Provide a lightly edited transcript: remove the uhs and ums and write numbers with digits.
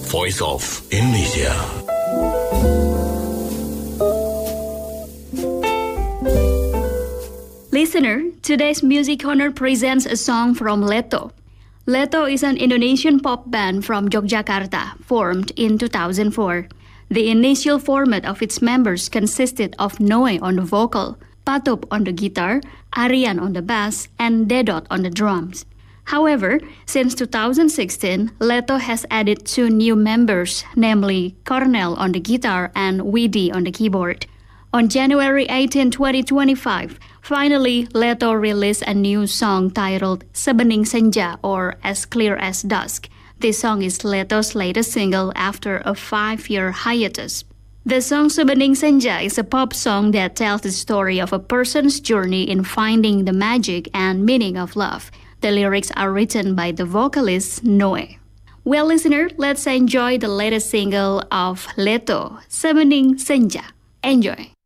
Voice of Indonesia. Listener, today's Music Corner presents a song from Leto. Leto is an Indonesian pop band from Yogyakarta, formed in 2004. The initial format of its members consisted of Noe on the vocal, Patup on the guitar, Arian on the bass, and Dedot on the drums. However, since 2016, Leto has added 2 new members, namely Cornel on the guitar and Widi on the keyboard. On January 18, 2025, finally Leto released a new song titled Sebening Senja, or As Clear as Dusk. This song is Leto's latest single after a 5-year hiatus. The song Sebening Senja is a pop song that tells the story of a person's journey in finding the magic and meaning of love. The lyrics are written by the vocalist Noe. Well, listener, let's enjoy the latest single of Leto, Sebening Senja. Enjoy!